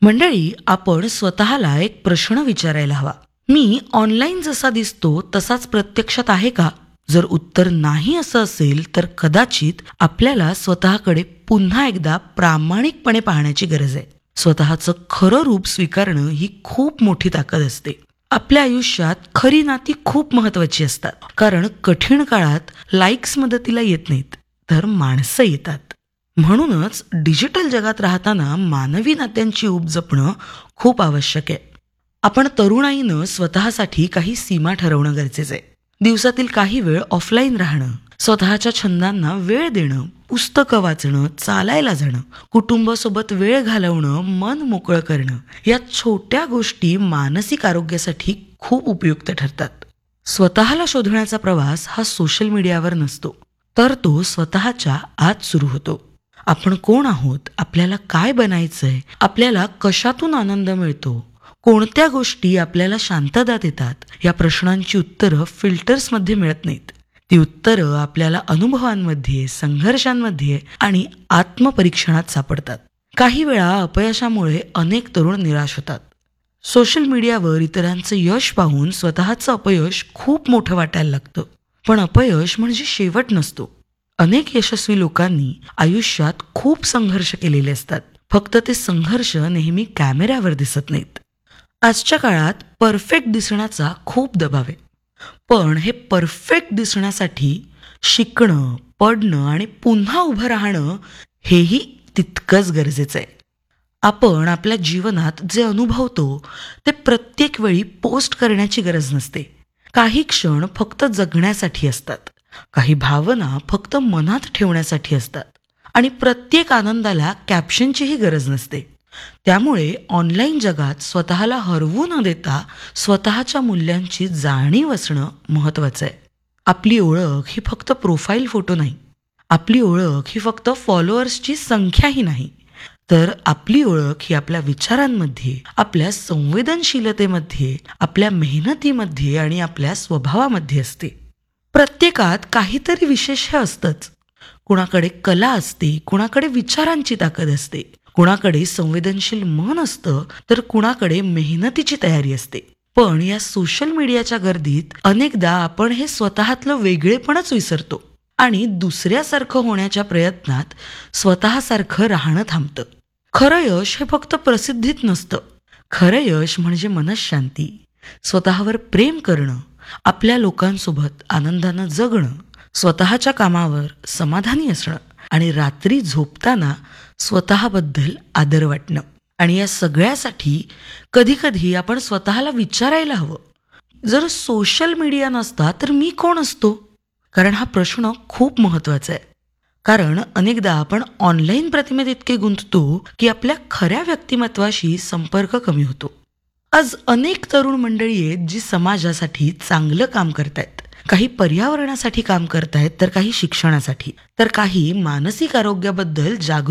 मंडळी, आपण स्वतःला एक प्रश्न विचारायला हवा. मी ऑनलाईन जसा दिसतो तसाच प्रत्यक्षात आहे का? जर उत्तर नाही असं असेल तर कदाचित आपल्याला स्वतःकडे पुन्हा एकदा प्रामाणिकपणे पाहण्याची गरज आहे. स्वतःचं खरं रूप स्वीकारणं ही खूप मोठी ताकद असते. आपल्या आयुष्यात खरी नाती खूप महत्वाची असतात, कारण कठीण काळात लाईक्स मदतीला येत नाहीत, तर माणसं येतात. म्हणूनच डिजिटल जगात राहताना मानवी नात्यांची ऊब जपणं खूप आवश्यक आहे. आपण तरुणाईनं स्वतःसाठी काही सीमा ठरवणं गरजेचं आहे. दिवसातील काही वेळ ऑफलाईन राहणं, स्वतःच्या छंदांना वेळ देणं, पुस्तकं वाचणं, चालायला जाणं, कुटुंबासोबत वेळ घालवणं, मन मोकळं करणं, या छोट्या गोष्टी मानसिक आरोग्यासाठी खूप उपयुक्त ठरतात. स्वतःला शोधण्याचा प्रवास हा सोशल मीडियावर नसतो, तर तो स्वतःच्या आत सुरू होतो. आपण कोण आहोत, आपल्याला काय बनायचंय, आपल्याला कशातून आनंद मिळतो, कोणत्या गोष्टी आपल्याला शांतता देतात, या प्रश्नांची उत्तरं फिल्टर्समध्ये मिळत नाहीत. ती उत्तरं आपल्याला अनुभवांमध्ये, संघर्षांमध्ये आणि आत्मपरीक्षणात सापडतात. काही वेळा अपयशामुळे अनेक तरुण निराश होतात. सोशल मीडियावर इतरांचं यश पाहून स्वतःचं अपयश खूप मोठं वाटायला लागतं. पण अपयश म्हणजे शेवट नसतो. अनेक यशस्वी लोकांनी आयुष्यात खूप संघर्ष केलेले असतात. फक्त ते संघर्ष नेहमी कॅमेऱ्यावर दिसत नाहीत. आजच्या काळात परफेक्ट दिसण्याचा खूप दबाव आहे. पण हे परफेक्ट दिसण्यासाठी शिकणं, पडणं आणि पुन्हा उभं राहणं हेही तितकंच गरजेचं आहे. आपण आपल्या जीवनात जे अनुभवतो ते प्रत्येक वेळी पोस्ट करण्याची गरज नसते. काही क्षण फक्त जगण्यासाठी असतात. काही भावना फक्त मनात ठेवण्यासाठी असतात. आणि प्रत्येक आनंदाला कॅप्शनचीही गरज नसते. त्यामुळे ऑनलाईन जगात स्वतःला हरवू न देता स्वतःच्या मूल्यांची जाणीव असणं महत्त्वाचं आहे. आपली ओळख ही फक्त प्रोफाईल फोटो नाही. आपली ओळख ही फक्त फॉलोअर्सची संख्याही नाही. तर आपली ओळख ही आपल्या विचारांमध्ये, आपल्या संवेदनशीलतेमध्ये, आपल्या मेहनतीमध्ये आणि आपल्या स्वभावामध्ये असते. प्रत्येकात काहीतरी विशेष हे असतंच. कुणाकडे कला असते, कुणाकडे विचारांची ताकद असते, कुणाकडे संवेदनशील मन असतं, तर कुणाकडे मेहनतीची तयारी असते. पण या सोशल मीडियाच्या गर्दीत अनेकदा आपण हे स्वतःतलं वेगळेपणच विसरतो आणि दुसऱ्यासारखं होण्याच्या प्रयत्नात स्वतःसारखं राहणं थांबतं. खरं यश हे फक्त प्रसिद्धीत नसतं. खरं यश म्हणजे मनःशांती, स्वतःवर प्रेम करणं, आपल्या लोकांसोबत आनंदानं जगणं, स्वतःच्या कामावर समाधानी असणं आणि रात्री झोपताना स्वतःबद्दल आदर वाटणं. आणि या सगळ्यासाठी कधीकधी आपण स्वतःला विचारायला हवं, जर सोशल मीडिया नसता तर मी कोण असतो? कारण हा प्रश्न खूप महत्वाचा आहे. कारण अनेकदा आपण ऑनलाईन प्रतिमेत इतके गुंततो की आपल्या खऱ्या व्यक्तिमत्वाशी संपर्क कमी होतो. आज अनेक तरुण मंडळी आहेत जी समाजासाठी चांगलं काम करतायत. काही पर्यावरणासाठी काम करतायत, तर काही शिक्षणासाठी, तर काही मानसिक आरोग्याबद्दल जागरूक